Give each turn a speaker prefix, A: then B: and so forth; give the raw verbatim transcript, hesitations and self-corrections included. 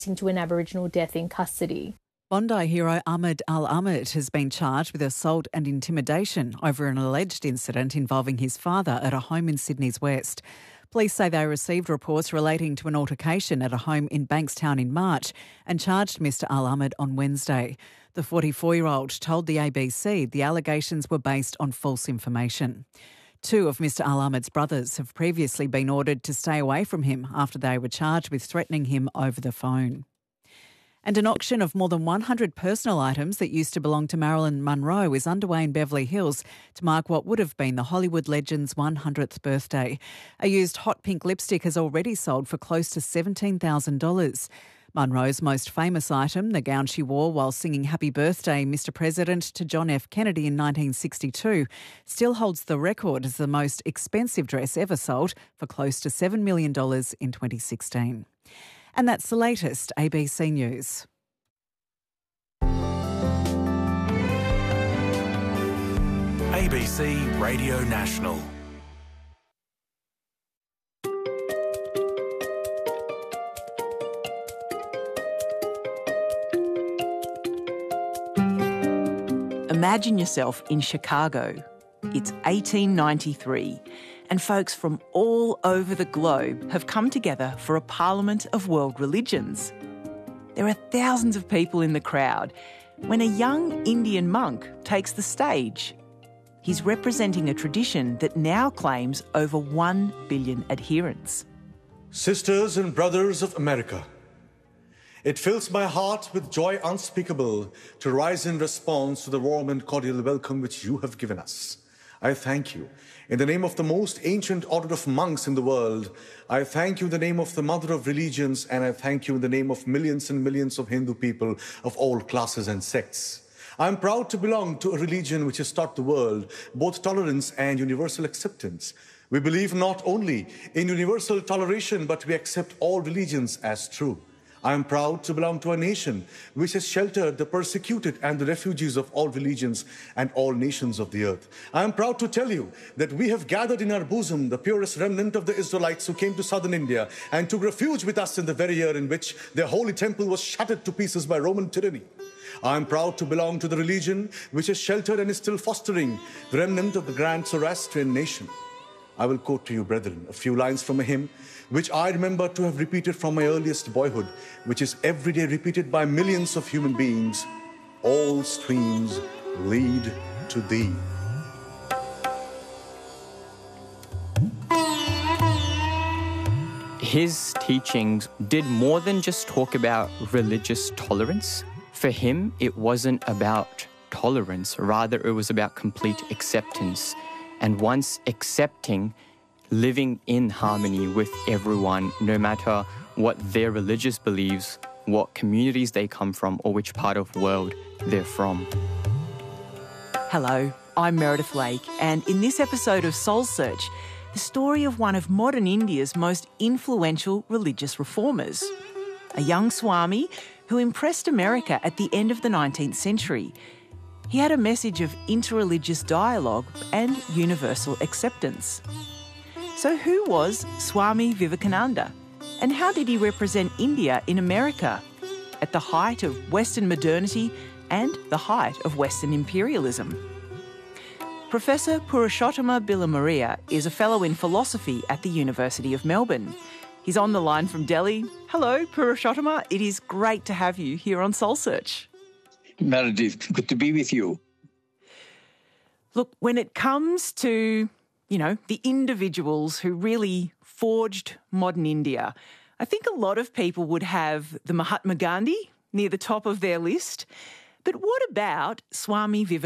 A: to an Aboriginal death in custody.
B: Bondi hero Ahmed Al-Ahmed has been charged with assault and intimidation over an alleged incident involving his father at a home in Sydney's West. Police say they received reports relating to an altercation at a home in Bankstown in March and charged Mister Al-Ahmed on Wednesday. The forty-four-year-old told the A B C the allegations were based on false information. Two of Mister Al-Ahmed's brothers have previously been ordered to stay away from him after they were charged with threatening him over the phone. And an auction of more than one hundred personal items that used to belong to Marilyn Monroe is underway in Beverly Hills to mark what would have been the Hollywood legend's one hundredth birthday. A used hot pink lipstick has already sold for close to seventeen thousand dollars. Monroe's most famous item, the gown she wore while singing Happy Birthday, Mister President to John F. Kennedy in nineteen sixty-two, still holds the record as the most expensive dress ever sold for close to seven million dollars in twenty sixteen. And that's the latest A B C News.
C: A B C Radio National.
D: Imagine yourself in Chicago. It's eighteen ninety-three, and folks from all over the globe have come together for a Parliament of World Religions. There are thousands of people in the crowd when a young Indian monk takes the stage. He's representing a tradition that now claims over one billion adherents.
E: Sisters and brothers of America, it fills my heart with joy unspeakable to rise in response to the warm and cordial welcome which you have given us. I thank you. In the name of the most ancient order of monks in the world, I thank you in the name of the mother of religions, and I thank you in the name of millions and millions of Hindu people of all classes and sects. I am proud to belong to a religion which has taught the world both tolerance and universal acceptance. We believe not only in universal toleration, but we accept all religions as true. I am proud to belong to a nation which has sheltered the persecuted and the refugees of all religions and all nations of the earth. I am proud to tell you that we have gathered in our bosom the purest remnant of the Israelites who came to southern India and took refuge with us in the very year in which their holy temple was shattered to pieces by Roman tyranny. I am proud to belong to the religion which has sheltered and is still fostering the remnant of the grand Zoroastrian nation. I will quote to you, brethren, a few lines from a hymn which I remember to have repeated from my earliest boyhood, which is every day repeated by millions of human beings. All streams lead to thee.
F: His teachings did more than just talk about religious tolerance. For him, it wasn't about tolerance, rather it was about complete acceptance. And once accepting, living in harmony with everyone, no matter what their religious beliefs, what communities they come from, or which part of the world they're from.
D: Hello, I'm Meredith Lake, and in this episode of Soul Search, the story of one of modern India's most influential religious reformers, a young Swami who impressed America at the end of the nineteenth century. He had a message of interreligious dialogue and universal acceptance. So who was Swami Vivekananda, and how did he represent India in America at the height of Western modernity and the height of Western imperialism? Professor Purushottama Bilamaria is a fellow in philosophy at the University of Melbourne. He's on the line from Delhi. Hello, Purushottama. It is great to have you here on Soul Search.
G: Meredith, good to be with you.
D: Look, when it comes to, you know, the individuals who really forged modern India, I think a lot of people would have the Mahatma Gandhi near the top of their list. But what about Swami Vivekananda?